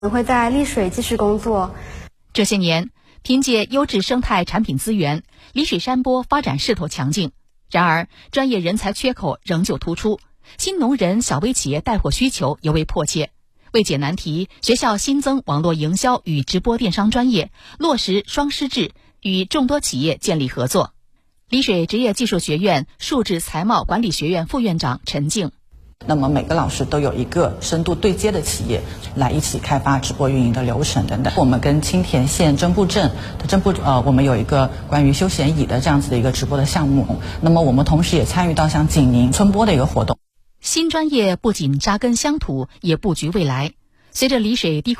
会在丽水继续工作。 这些年，凭借优质生态产品资源，丽水山播发展势头强劲。然而，专业人才缺口仍旧突出，新农人小微企业带货需求尤为迫切。为解难题，学校新增网络营销与直播电商专业，落实双师制，与众多企业建立合作。丽水职业技术学院数字财贸管理学院副院长陈静。 那么每个老师都有一个深度对接的企业来一起开发直播运营的流程等等。我们跟青田县真布镇的我们有一个关于休闲椅的这样子的一个直播的项目。那么我们同时也参与到像景宁春播的一个活动。 新专业不仅扎根乡土，也布局未来。随着丽水地